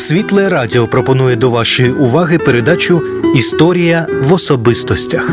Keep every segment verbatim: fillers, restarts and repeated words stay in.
Світле Радіо пропонує до вашої уваги передачу «Історія в особистостях».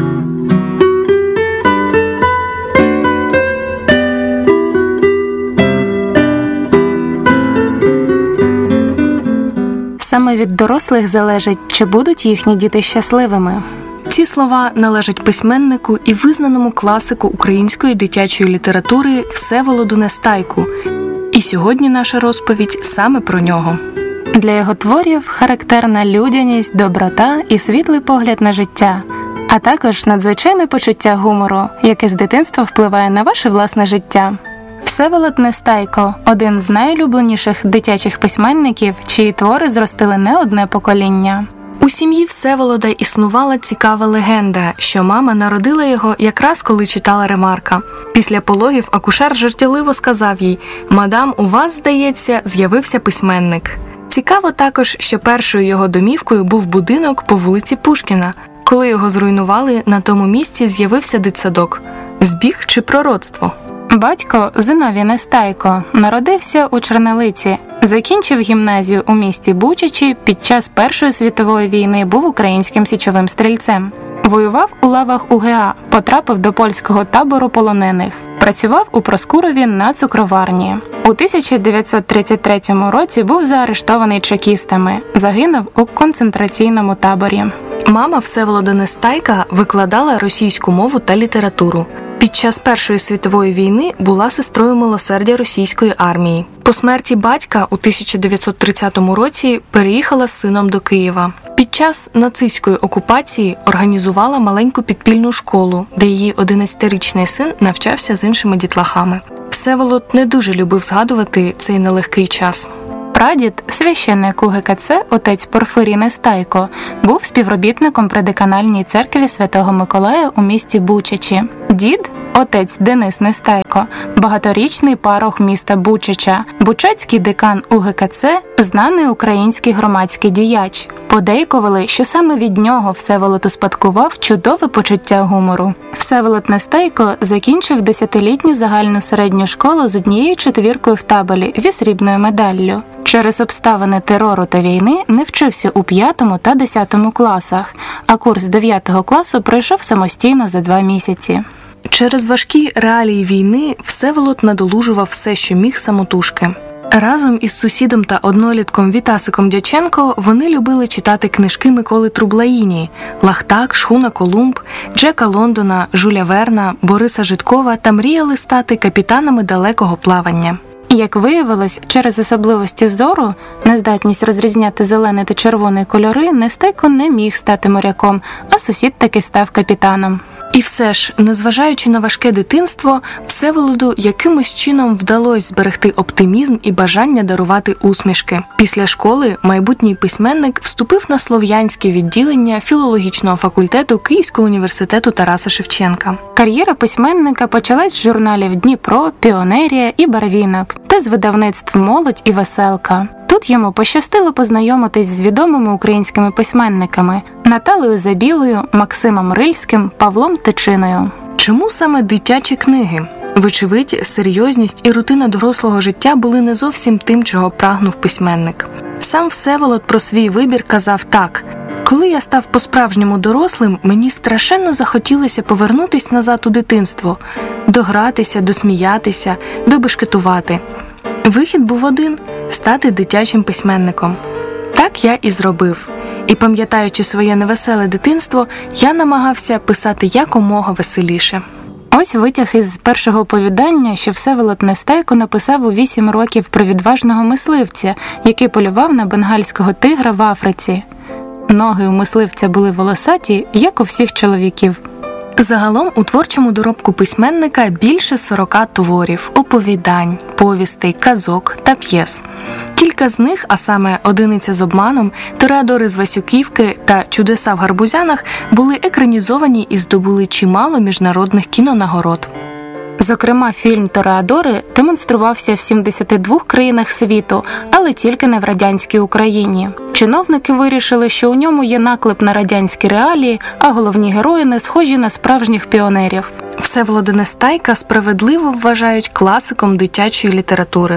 Саме від дорослих залежить, чи будуть їхні діти щасливими. Ці слова належать письменнику і визнаному класику української дитячої літератури Всеволоду Нестайку. І сьогодні наша розповідь саме про нього. Для його творів характерна людяність, доброта і світлий погляд на життя, а також надзвичайне почуття гумору, яке з дитинства впливає на ваше власне життя. Всеволод Нестайко – один з найулюбленіших дитячих письменників, чиї твори зростили не одне покоління. У сім'ї Всеволода існувала цікава легенда, що мама народила його якраз коли читала Ремарка. Після пологів акушер жартівливо сказав їй: «Мадам, у вас, здається, з'явився письменник». Цікаво також, що першою його домівкою був будинок по вулиці Пушкіна. Коли його зруйнували, на тому місці з'явився дитсадок. Збіг чи пророцтво? Батько Зиновій Нестайко народився у Чернелиці, закінчив гімназію у місті Бучачі, під час Першої світової війни був українським січовим стрільцем. Воював у лавах УГА, потрапив до польського табору полонених. Працював у Проскурові на цукроварні. У тисяча дев'ятсот тридцять третьому році був заарештований чекістами, загинув у концентраційному таборі. Мама Всеволода Нестайка викладала російську мову та літературу. Під час Першої світової війни була сестрою милосердя російської армії. По смерті батька у тисяча дев'ятсот тридцятому році переїхала з сином до Києва. Під час нацистської окупації організувала маленьку підпільну школу, де її одинадцятирічний син навчався з іншими дітлахами. Всеволод не дуже любив згадувати цей нелегкий час. Прадід, священник УГКЦ, отець Порфирій Нестайко, був співробітником при деканальній церкві Святого Миколая у місті Бучачі. Дід, отець Денис Нестайко, багаторічний парох міста Бучача, бучацький декан УГКЦ, знаний український громадський діяч. Подейкували, що саме від нього Всеволод успадкував чудове почуття гумору. Всеволод Нестайко закінчив десятилітню загальну середню школу з однією четвіркою в табелі зі срібною медаллю. Через обставини терору та війни не вчився у п'ятому та десятому класах, а курс дев'ятого класу пройшов самостійно за два місяці. Через важкі реалії війни Всеволод надолужував все, що міг самотужки. Разом із сусідом та однолітком Вітасиком Дяченко вони любили читати книжки Миколи Трублаїні – «Лахтак», «Шхуна Колумб», Джека Лондона, Жюля Верна, Бориса Житкова та мріяли стати капітанами далекого плавання. Як виявилось, через особливості зору, нездатність розрізняти зелений та червоний кольори, Нестайко не міг стати моряком, а сусід таки став капітаном. І все ж, незважаючи на важке дитинство, Всеволоду якимось чином вдалося зберегти оптимізм і бажання дарувати усмішки. Після школи майбутній письменник вступив на слов'янське відділення філологічного факультету Київського університету Тараса Шевченка. Кар'єра письменника почалась з журналів «Дніпро», «Піонерія» і «Барвінок» та з видавництв «Молодь» і «Веселка». Тут йому пощастило познайомитись з відомими українськими письменниками Наталею Забілою, Максимом Рильським, Павлом Тичиною. Чому саме дитячі книги? Вочевидь, серйозність і рутина дорослого життя були не зовсім тим, чого прагнув письменник. Сам Всеволод про свій вибір казав так: «Коли я став по-справжньому дорослим, мені страшенно захотілося повернутись назад у дитинство, догратися, досміятися, добешкетувати. Вихід був один – стати дитячим письменником. Так я і зробив. І пам'ятаючи своє невеселе дитинство, я намагався писати якомога веселіше». Ось витяг із першого оповідання, що Всеволод Нестайко написав у вісім років про відважного мисливця, який полював на бенгальського тигра в Африці. Ноги у мисливця були волосаті, як у всіх чоловіків. Загалом у творчому доробку письменника більше сорока творів, оповідань, повістей, казок та п'єс. Кілька з них, а саме «Одиниця з обманом», «Тореадори з Васюківки» та «Чудеса в Гарбузянах» були екранізовані і здобули чимало міжнародних кінонагород. Зокрема, фільм «Тореадори» демонструвався в сімдесяти двох країнах світу, але тільки не в радянській Україні. Чиновники вирішили, що у ньому є наклеп на радянські реалії, а головні герої не схожі на справжніх піонерів. Всеволода Нестайка справедливо вважають класиком дитячої літератури.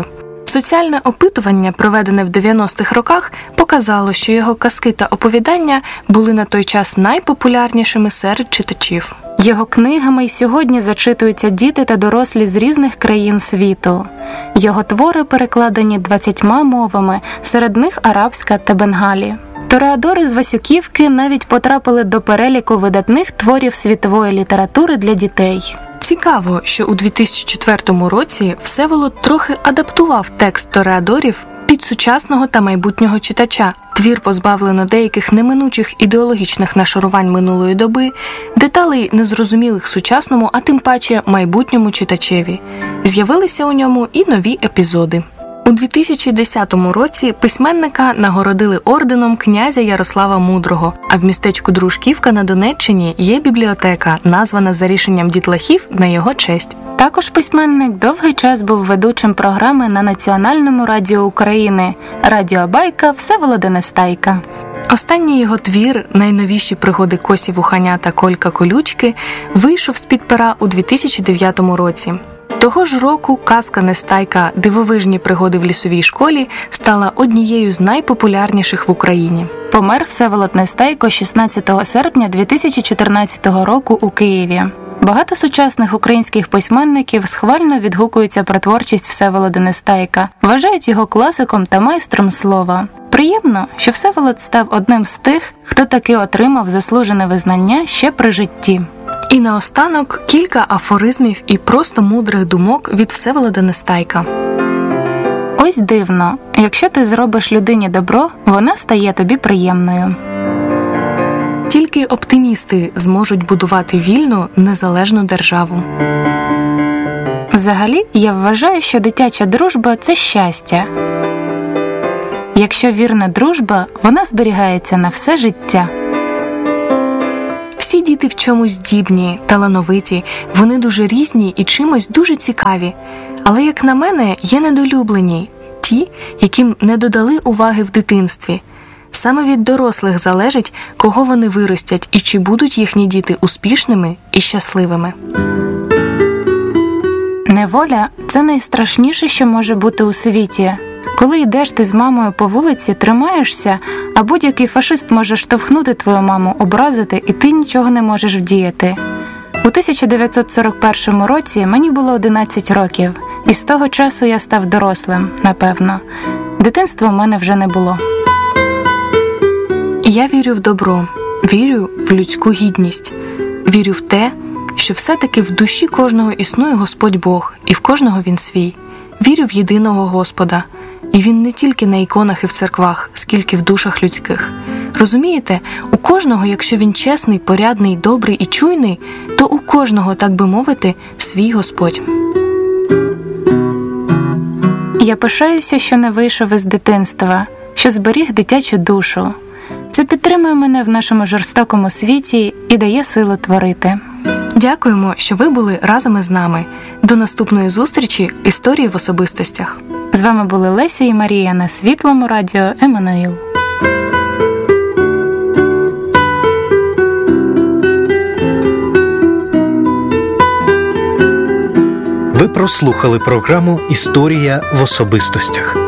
Соціальне опитування, проведене в дев'яностих роках, показало, що його казки та оповідання були на той час найпопулярнішими серед читачів. Його книгами й сьогодні зачитуються діти та дорослі з різних країн світу. Його твори перекладені двадцятьма мовами, серед них арабська та бенгалі. Тореадори з Васюківки навіть потрапили до переліку видатних творів світової літератури для дітей. Цікаво, що у дві тисячі четвертому році Всеволод трохи адаптував текст тореадорів під сучасного та майбутнього читача. Твір позбавлено деяких неминучих ідеологічних нашарувань минулої доби, деталей незрозумілих сучасному, а тим паче майбутньому читачеві. З'явилися у ньому і нові епізоди. У дві тисячі десятому році письменника нагородили орденом князя Ярослава Мудрого, а в містечку Дружківка на Донеччині є бібліотека, названа за рішенням дітлахів на його честь. Також письменник довгий час був ведучим програми на Національному радіо України «Радіобайка» Всеволода Нестайка. Останній його твір «Найновіші пригоди Косі Вуханя та Колька Колючки» вийшов з-під пера у дві тисячі дев'ятому році. Того ж року казка Нестайка «Дивовижні пригоди в лісовій школі» стала однією з найпопулярніших в Україні. Помер Всеволод Нестайко шістнадцятого серпня дві тисячі чотирнадцятого року у Києві. Багато сучасних українських письменників схвально відгукуються про творчість Всеволода Нестайка, вважають його класиком та майстром слова. Приємно, що Всеволод став одним з тих, хто таки отримав заслужене визнання ще при житті. І наостанок кілька афоризмів і просто мудрих думок від Всеволода Нестайка. Ось дивно, якщо ти зробиш людині добро, вона стає тобі приємною. Тільки оптимісти зможуть будувати вільну, незалежну державу. Взагалі, я вважаю, що дитяча дружба – це щастя. Якщо вірна дружба, вона зберігається на все життя. Всі діти в чомусь здібні, талановиті, вони дуже різні і чимось дуже цікаві. Але, як на мене, є недолюблені – ті, яким не додали уваги в дитинстві. Саме від дорослих залежить, кого вони виростять і чи будуть їхні діти успішними і щасливими. Неволя – це найстрашніше, що може бути у світі. Коли йдеш ти з мамою по вулиці, тримаєшся, а будь-який фашист може штовхнути твою маму, образити, і ти нічого не можеш вдіяти. У тисяча дев'ятсот сорок першому році мені було одинадцять років, і з того часу я став дорослим, напевно. Дитинства в мене вже не було. Я вірю в добро, вірю в людську гідність, вірю в те, що все-таки в душі кожного існує Господь Бог, і в кожного Він свій. Вірю в єдиного Господа, і Він не тільки на іконах і в церквах, скільки в душах людських. Розумієте, у кожного, якщо він чесний, порядний, добрий і чуйний, то у кожного, так би мовити, свій Господь. Я пишаюся, що не вийшов із дитинства, що зберіг дитячу душу. Це підтримує мене в нашому жорстокому світі і дає силу творити. Дякуємо, що ви були разом із нами. До наступної зустрічі «Історії в особистостях». З вами були Леся і Марія на Світлому радіо Еммануїл. Ви прослухали програму «Історія в особистостях».